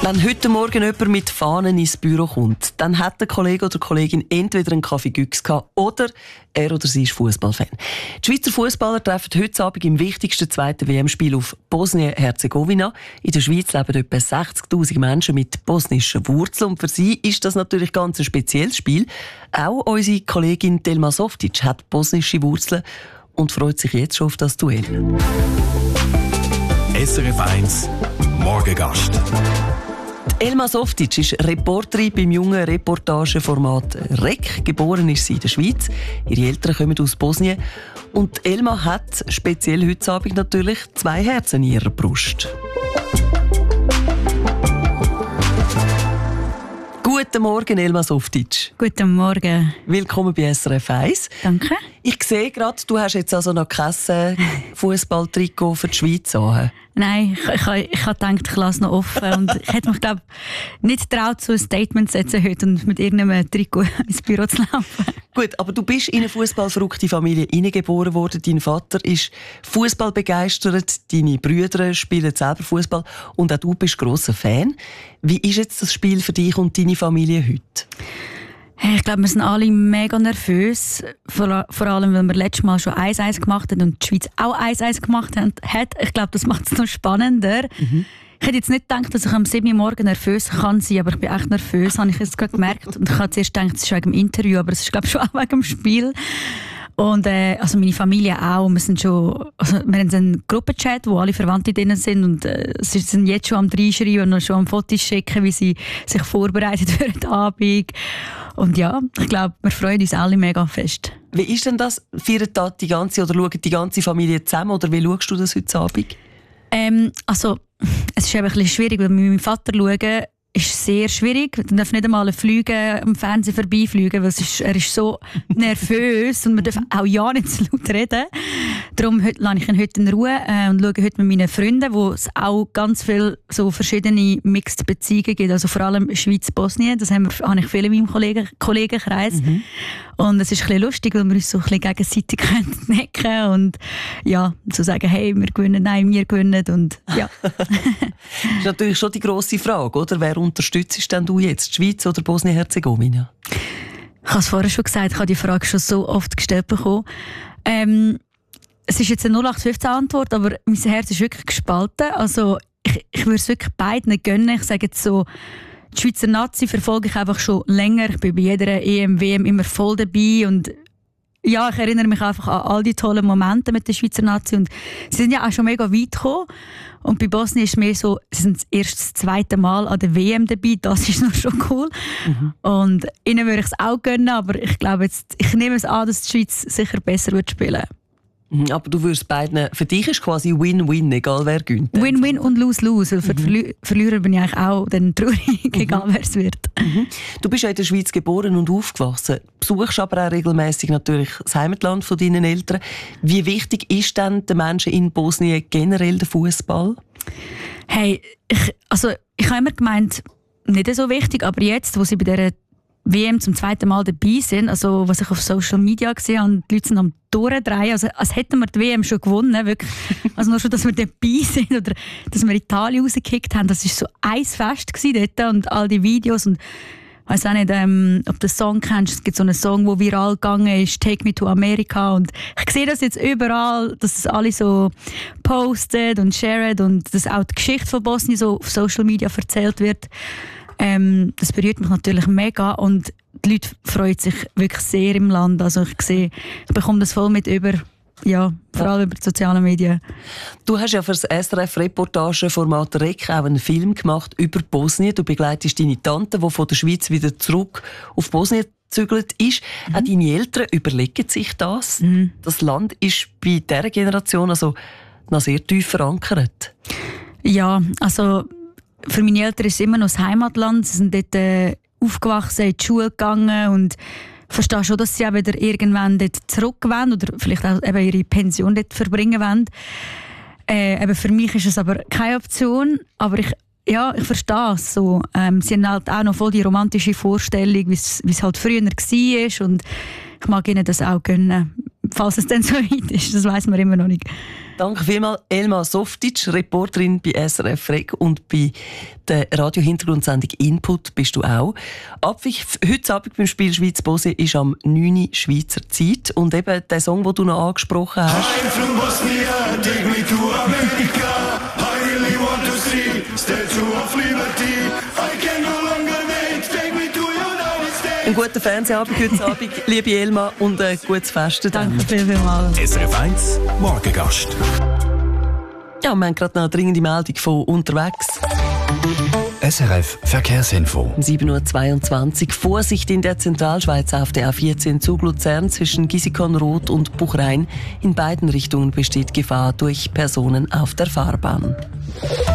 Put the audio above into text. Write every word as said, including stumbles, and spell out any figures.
Wenn heute Morgen jemand mit Fahnen ins Büro kommt, dann hat der Kollege oder Kollegin entweder einen Kaffee Güchs gehabt oder er oder sie ist Fußballfan. Die Schweizer Fußballer treffen heute Abend im wichtigsten zweiten W M-Spiel auf Bosnien-Herzegowina. In der Schweiz leben etwa sechzigtausend Menschen mit bosnischen Wurzeln und für sie ist das natürlich ganz ein spezielles Spiel. Auch unsere Kollegin Telma Softic hat bosnische Wurzeln und freut sich jetzt schon auf das Duell. S R F eins Morgengast. Elma Softic ist Reporterin beim jungen Reportageformat R E C. Geboren ist sie in der Schweiz. Ihre Eltern kommen aus Bosnien. Und Elma hat, speziell heute Abend natürlich, zwei Herzen in ihrer Brust. Guten Morgen, Elma Softic. Guten Morgen. Willkommen bei S R F eins. Danke. Ich sehe gerade, du hast jetzt also noch kein Fußballtrikot für die Schweiz an. Nein, ich, ich, ich habe gedacht, ich lasse noch offen. Und ich hätte mich, glaube nicht getraut, so ein Statement zu setzen heute und mit irgendeinem Trikot ins Büro zu laufen. Gut, aber du bist in eine fußballverrückte Familie hineingeboren worden. Dein Vater ist Fußball begeistert, deine Brüder spielen selber Fußball und auch du bist grosser Fan. Wie ist jetzt das Spiel für dich und deine Familie heute? Hey, ich glaube, wir sind alle mega nervös. Vor, vor allem, weil wir letztes Mal schon eins eins gemacht haben und die Schweiz auch eins eins gemacht hat. Ich glaube, das macht es noch spannender. Mhm. Ich hätte jetzt nicht gedacht, dass ich am sieben Uhr morgens nervös kann sein, aber ich bin echt nervös, habe ich jetzt gerade gemerkt. Und ich habe zuerst gedacht, es ist wegen dem Interview, aber es ist, glaube ich, schon auch wegen dem Spiel. Und äh, also meine Familie auch. Wir, sind schon, also wir haben einen Gruppenchat, wo alle Verwandte drin sind und äh, sie sind jetzt schon am Reinschreiben und schon am Fotos schicken, wie sie sich vorbereiten für den Abend. Und ja, ich glaube, wir freuen uns alle mega fest. Wie ist denn das? Feiert da die ganze oder schaut die ganze Familie zusammen oder wie schaust du das heute Abend? Ähm, also, es ist eben ein bisschen schwierig, weil wir mit meinem Vater schauen, ist sehr schwierig. Man darf nicht einmal Flüge am Fernsehen vorbeifliegen, weil es ist, er ist so nervös und man darf auch ja nicht so laut reden. Darum lasse ich ihn heute in Ruhe äh, und schaue heute mit meinen Freunden, wo es auch ganz viele so verschiedene Mixed Beziehungen gibt. Also vor allem Schweiz-Bosnien, das haben wir, habe ich viele in meinem Kollegen, Kollegenkreis. Mhm. Und es ist ein bisschen lustig, weil wir uns so ein bisschen gegenseitig necken und ja, so sagen, hey, wir gewinnen, nein, wir gewinnen und ja. Das ist natürlich schon die grosse Frage, oder? Wer unterstützt denn du jetzt, die Schweiz oder Bosnien-Herzegowina? Ich habe es vorher schon gesagt, ich habe die Frage schon so oft gestellt bekommen. Ähm, es ist jetzt eine null acht fünfzehn Antwort, aber mein Herz ist wirklich gespalten. Also ich, ich würde es wirklich beiden gönnen. Ich sage jetzt so, die Schweizer Nazi verfolge ich einfach schon länger. Ich bin bei jeder E M, W M immer voll dabei und ja, ich erinnere mich einfach an all die tollen Momente mit der Schweizer Nazi und sie sind ja auch schon mega weit gekommen. Und bei Bosnien ist es mehr so, sie sind erst das zweite Mal an der W M dabei, das ist noch schon cool. Mhm. Und ihnen würde ich es auch gönnen, aber ich glaube jetzt, ich nehme es an, dass die Schweiz sicher besser wird spielen. Aber du würdest beiden, für dich ist quasi Win-Win, egal wer gewinnt. Win-Win und Lose-Lose, weil für die Verli- Verlierer bin ich eigentlich auch dann traurig, mhm. egal wer es wird. Mhm. Du bist ja in der Schweiz geboren und aufgewachsen, besuchst aber auch regelmäßig natürlich das Heimatland von deinen Eltern. Wie wichtig ist denn den Menschen in Bosnien generell der Fußball? Hey, ich, also ich habe immer gemeint, nicht so wichtig, aber jetzt, wo sie bei dieser W M zum zweiten Mal dabei sind, also was ich auf Social Media gesehen habe, und die Leute sind am Durchdrehen, also als hätten wir die W M schon gewonnen, wirklich. Also nur schon, dass wir dabei sind oder dass wir Italien rausgekickt haben, das war so ein Fest dort und all die Videos und ich weiss auch nicht, ähm, ob du den Song kennst, es gibt so einen Song, der viral gegangen ist, «Take me to America» und ich sehe das jetzt überall, dass das alle so postet und sharen und dass auch die Geschichte von Bosnien so auf Social Media erzählt wird. Ähm, das berührt mich natürlich mega und die Leute freuen sich wirklich sehr im Land. Also ich sehe, ich bekomme das voll mit über, ja, vor allem über die sozialen Medien. Du hast ja für das S R F-Reportageformat R E C auch einen Film gemacht über Bosnien. Du begleitest deine Tante, die von der Schweiz wieder zurück auf Bosnien gezügelt ist. Mhm. Auch deine Eltern überlegen sich das. Mhm. Das Land ist bei dieser Generation also noch sehr tief verankert. Ja, also für meine Eltern ist es immer noch das Heimatland. Sie sind dort äh, aufgewachsen, in die Schule gegangen und ich verstehe schon, dass sie auch wieder irgendwann dort zurück wollen oder vielleicht auch eben ihre Pension dort verbringen wollen. Äh, eben für mich ist es aber keine Option, aber ich, ja, ich verstehe es so. Ähm, sie haben halt auch noch voll die romantische Vorstellung, wie es halt früher war und ich mag ihnen das auch gönnen. falls es dann so weit ist. Das weiss man immer noch nicht. Danke vielmals, Elma Softic, Reporterin bei S R F Reg, und bei der Radio-Hintergrundsendung Input bist du auch. Abwich heute Abend beim Spiel Schweiz-Bosnien ist am neun Uhr Schweizer Zeit. Und eben der Song, den du noch angesprochen hast. I'm from Bosnia, take me to America. I really want to see Statue of Liberty. I can no longer wait, take me to United States. Ein guter Fernsehabend heute Abend, liebe Elma, und ein gutes Fest. Danke vielmals. S R F eins Morgengast. Ja, wir haben gerade noch eine dringende Meldung von unterwegs. S R F Verkehrsinfo. Um sieben Uhr zweiundzwanzig. Vorsicht in der Zentralschweiz auf der A vierzehn Zug Luzern zwischen Gisikon-Roth und Buchrein. In beiden Richtungen besteht Gefahr durch Personen auf der Fahrbahn.